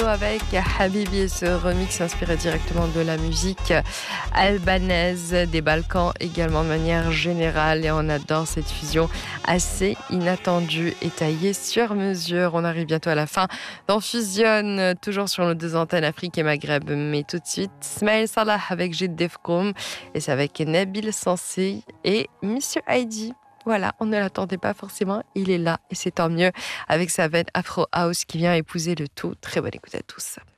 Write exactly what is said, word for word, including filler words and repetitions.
avec Habibi, ce remix inspiré directement de la musique albanaise des Balkans également de manière générale, et on adore cette fusion assez inattendue et taillée sur mesure. On arrive bientôt à la fin d'On Fusionne, toujours sur nos deux antennes Afrique et Maghreb, mais tout de suite Smaïl Salah avec Jid Defkoum, et c'est avec Nabil Sensei et Monsieur Heidi. Voilà, on ne l'attendait pas forcément, il est là et c'est tant mieux avec sa veine Afro House qui vient épouser le tout. Très bonne écoute à tous.